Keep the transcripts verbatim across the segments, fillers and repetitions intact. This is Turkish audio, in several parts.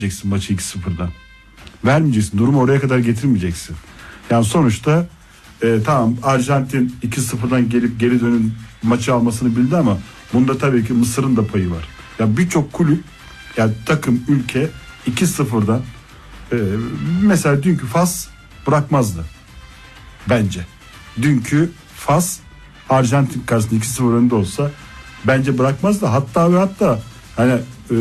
Vermeyeceksin maçı iki sıfırdan. Vermeyeceksin. Durumu oraya kadar getirmeyeceksin. Yani sonuçta e, tamam Arjantin iki sıfırdan gelip geri dönün maçı almasını bildi ama bunda tabii ki Mısır'ın da payı var. Ya birçok kulüp, yani takım, ülke iki sıfırdan e, mesela dünkü Fas bırakmazdı. Bence. Dünkü Fas Arjantin karşısında iki sıfır önde olsa bence bırakmazdı. Hatta ve hatta hani e,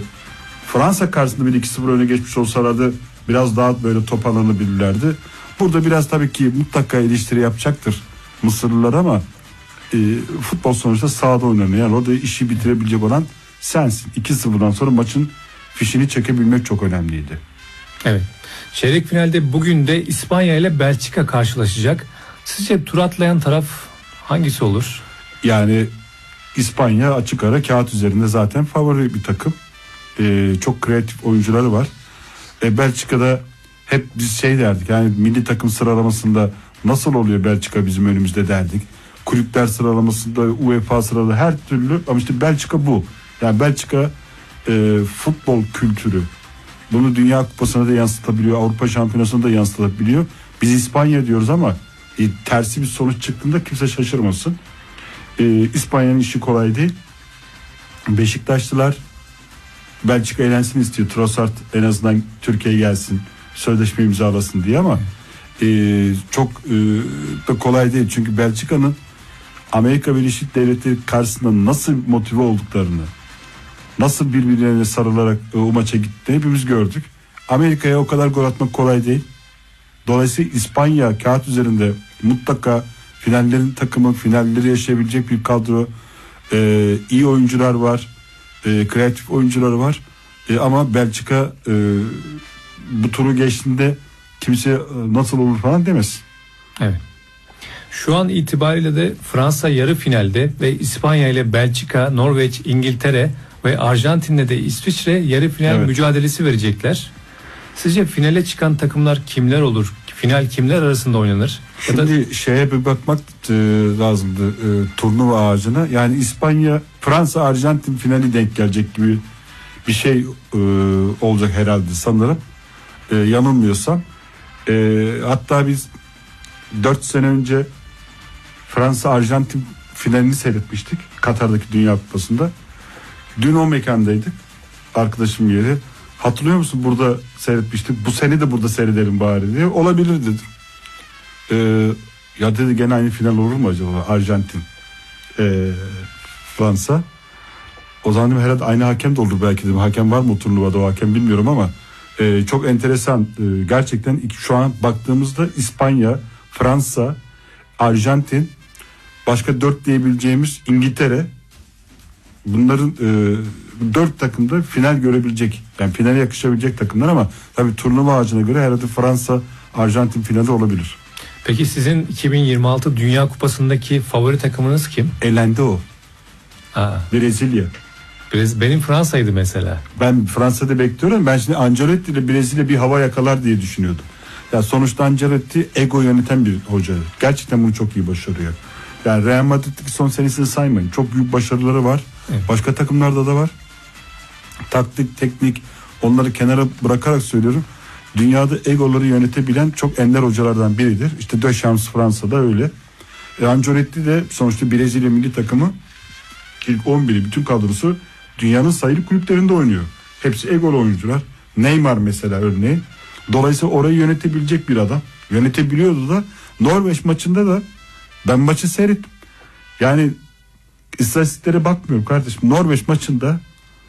Fransa karşısında bir iki sıfır öne geçmiş olsalardı biraz daha böyle toparlanabilirlerdi. Burada biraz tabii ki mutlaka eleştiri yapacaktır Mısırlılar ama e, futbol sonuçta sahada oynanıyor. Yani orada işi bitirebilecek olan sensin. iki sıfırdan sonra maçın fişini çekebilmek çok önemliydi. Evet. Çeyrek finalde bugün de İspanya ile Belçika karşılaşacak. Sizce tur atlayan taraf hangisi olur? Yani İspanya açık ara kağıt üzerinde zaten favori bir takım. Ee, çok kreatif oyuncuları var. Ee, Belçika'da hep biz şey derdik, yani milli takım sıralamasında nasıl oluyor Belçika bizim önümüzde derdik. Kulüpler sıralamasında, UEFA sıralamasında her türlü, ama işte Belçika bu. Yani Belçika e, futbol kültürü. Bunu Dünya Kupası'na da yansıtabiliyor, Avrupa Şampiyonası'na da yansıtabiliyor. Biz İspanya diyoruz ama e, tersi bir sonuç çıktığında kimse şaşırmasın. E, İspanya'nın işi kolay değil. Beşiktaşlılar Belçika eğlensin istiyor. Trossard en azından Türkiye'ye gelsin, sözleşme imzalasın diye, ama e, çok e, da kolay değil. Çünkü Belçika'nın Amerika Birleşik Devletleri karşısında nasıl motive olduklarını, nasıl birbirlerine sarılarak e, o maça gittiğini hepimiz gördük. Amerika'ya o kadar gol atmak kolay değil. Dolayısıyla İspanya kağıt üzerinde mutlaka finallerin takımı, finalleri yaşayabilecek bir kadro, e, iyi oyuncular var, e, kreatif oyuncular var. E, ama Belçika e, bu turu geçtiğinde kimse e, nasıl olur falan demez. Evet. Şu an itibariyle de Fransa yarı finalde ve İspanya ile Belçika, Norveç, İngiltere ve Arjantin'le de İsviçre yarı final evet. mücadelesi verecekler. Sizce finale çıkan takımlar kimler olur? Final kimler arasında oynanır? Şimdi ya da... şeye bir bakmak e, lazımdı, e, turnuva ağacına. Yani İspanya, Fransa, Arjantin finali denk gelecek gibi bir şey e, olacak herhalde sanırım. E, yanılmıyorsam. E, hatta biz dört sene önce Fransa Arjantin finalini seyretmiştik Katar'daki Dünya Kupası'nda. Dün o mekandaydık, arkadaşım yeri. Hatırlıyor musun, burada seyretmiştik, bu sene de burada seyredelim bari diye. Olabilir dedim. Ee, ya dedi, gene aynı final olur mu acaba Arjantin ee, Fransa? O zaman dedim, herhalde aynı hakem de olur belki dedim. Hakem var mı o turnuvada, o hakem bilmiyorum ama e, çok enteresan. E, gerçekten şu an baktığımızda İspanya, Fransa, Arjantin, başka dört diyebileceğimiz İngiltere, bunların e, dört takımda final görebilecek, yani finale yakışabilecek takımlar, ama tabii turnuva ağacına göre herhalde Fransa Arjantin finali olabilir. Peki sizin iki bin yirmi altı Dünya Kupası'ndaki favori takımınız kim? Elendi o. Aa. Brezilya. Benim Fransa'ydı mesela. Ben Fransa'da bekliyorum. Ben şimdi Ancelotti ile Brezilya bir hava yakalar diye düşünüyordum. Ya sonuçta Ancelotti ego yöneten bir hoca. Gerçekten bunu çok iyi başarıyor. Yani Real Madrid'deki son senesini saymayın. Çok büyük başarıları var. Evet. Başka takımlarda da var. Taktik, teknik, onları kenara bırakarak söylüyorum. Dünyada egoları yönetebilen çok ender hocalardan biridir. İşte Deschamps Fransa'da öyle. E, Ancelotti de sonuçta Brezilya milli takımı ilk on biri, bütün kadrosu dünyanın sayılı kulüplerinde oynuyor. Hepsi egolu oyuncular. Neymar mesela örneğin. Dolayısıyla orayı yönetebilecek bir adam. Yönetebiliyordu da. Norveç maçında da ben maçı seyrettim. Yani istatistiklere bakmıyorum kardeşim. Norveç maçında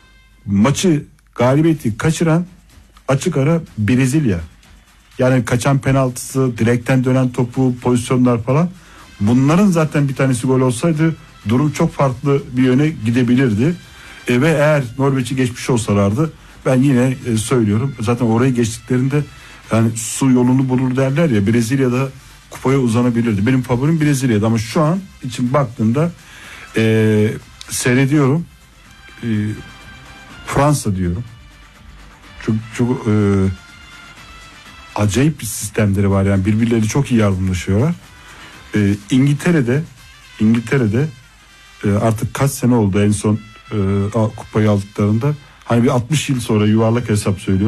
maçı, galibiyeti kaçıran açık ara Brezilya. Yani kaçan penaltısı, direkten dönen topu, pozisyonlar falan. Bunların zaten bir tanesi gol olsaydı durum çok farklı bir yöne gidebilirdi. E, ve eğer Norveç'i geçmiş olsalardı, ben yine e, söylüyorum, zaten orayı geçtiklerinde yani su yolunu bulur derler ya, Brezilya'da kupaya uzanabilirdi. Benim favorim Brezilya'da, ama şu an için baktığımda e, seyrediyorum, e, Fransa diyorum. Çok çok e, acayip bir sistemleri var, yani birbirleri çok iyi yardımlaşıyorlar. E, İngiltere'de İngiltere'de e, artık kaç sene oldu en son e, kupayı aldıklarında, Hani bir altmış yıl sonra yuvarlak hesap söylüyor.